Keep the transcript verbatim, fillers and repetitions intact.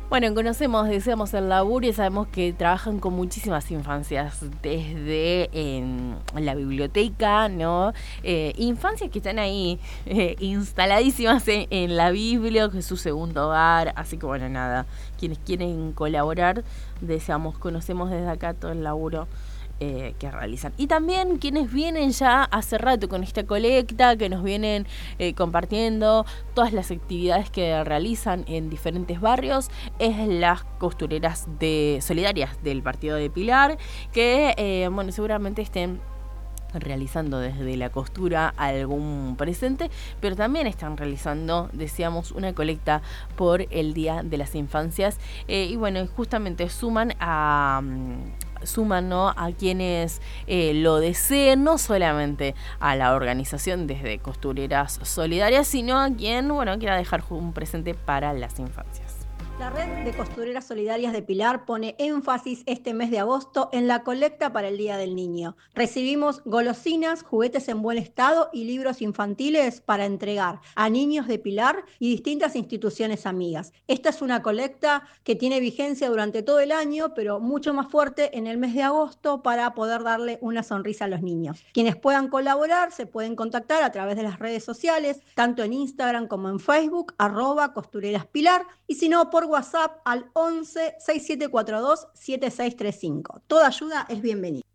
Bueno, conocemos, deseamos el laburo y sabemos que trabajan con muchísimas infancias, desde en la biblioteca, ¿no? Eh, infancias que están ahí eh, instaladísimas en, en la Biblia, que es su segundo hogar, así que bueno, nada, quienes quieren colaborar, deseamos, conocemos desde acá todo el laburo Eh, que realizan. Y también quienes vienen ya hace rato con esta colecta, que nos vienen eh, compartiendo todas las actividades que realizan en diferentes barrios, es las costureras de solidarias del partido de Pilar, que eh, bueno, seguramente estén realizando desde la costura algún presente, pero también están realizando, decíamos, una colecta por el Día de las Infancias, eh, y bueno, justamente suman a suman, ¿no?, a quienes eh, lo deseen, no solamente a la organización desde Costureras Solidarias, sino a quien, bueno, quiera dejar un presente para las infancias. La Red de Costureras Solidarias de Pilar pone énfasis este mes de agosto en la colecta para el Día del Niño. Recibimos golosinas, juguetes en buen estado y libros infantiles para entregar a niños de Pilar y distintas instituciones amigas. Esta es una colecta que tiene vigencia durante todo el año, pero mucho más fuerte en el mes de agosto para poder darle una sonrisa a los niños. Quienes puedan colaborar se pueden contactar a través de las redes sociales, tanto en Instagram como en Facebook, arroba costureraspilar, y si no, por WhatsApp al once, sesenta y siete cuarenta y dos, setenta y seis treinta y cinco. Toda ayuda es bienvenida.